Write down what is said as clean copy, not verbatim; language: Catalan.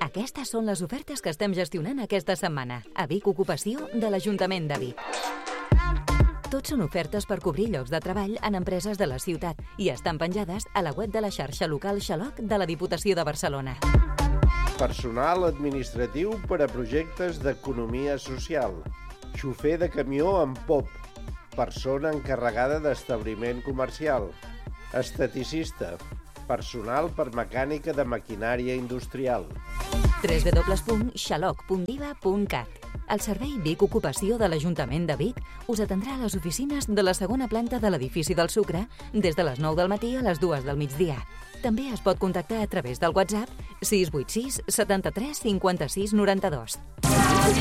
Aquestes són les ofertes que estem gestionant aquesta setmana a Vic Ocupació de l'Ajuntament de Vic. Tots són ofertes per cobrir llocs de treball en empreses de la ciutat i estan penjades a la web de la xarxa local Xaloc de la Diputació de Barcelona. Personal administratiu per a projectes d'economia social. Xofer de camió amb POP. Persona encarregada d'establiment comercial. Esteticista. Personal per mecànica de maquinària industrial. www.xaloc.diva.cat. El servei Vic Ocupació de l'Ajuntament de Vic us atendrà a les oficines de la segona planta de l'edifici del Sucre des de les 9 del matí a les 2 del migdia. També es pot contactar a través del WhatsApp 686 73 56 92.